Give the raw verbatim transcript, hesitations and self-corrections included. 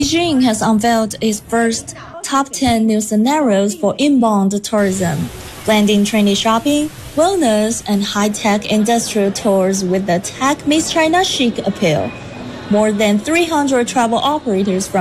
Beijing has unveiled its first top ten new scenarios for inbound tourism, blending trendy shopping, wellness, and high-tech industrial tours with the tech meets China chic appeal. More than three hundred travel operators from